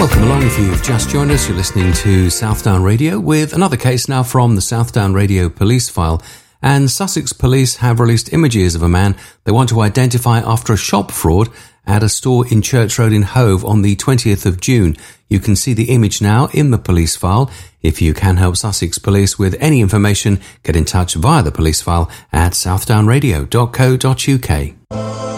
Welcome along. If you've just joined us, you're listening to Southdown Radio with another case now from the Southdown Radio police file. And Sussex police have released images of a man they want to identify after a shop fraud at a store in Church Road in Hove on the 20th of June. You can see the image now in the police file. If you can help Sussex police with any information, get in touch via the police file at southdownradio.co.uk.